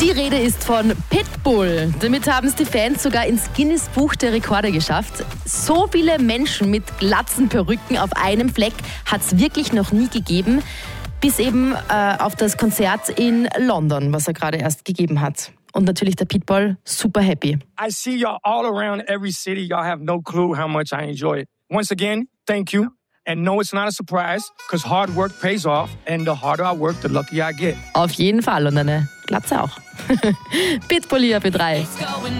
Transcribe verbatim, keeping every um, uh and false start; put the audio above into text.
Die Rede ist von Pitbull. Damit haben es die Fans sogar ins Guinness-Buch der Rekorde geschafft. So viele Menschen mit glatzen Perücken auf einem Fleck hat es wirklich noch nie gegeben. Bis eben äh, auf das Konzert in London, was er gerade erst gegeben hat. Und natürlich der Pitbull, super happy. I see y'all all around every city. Y'all have no clue how much I enjoy it. Once again, thank you. And no, it's not a surprise, because hard work pays off. And the harder I work, the luckier I get. Auf jeden Fall. Und eine Glatze auch. Pitbull hier für drei.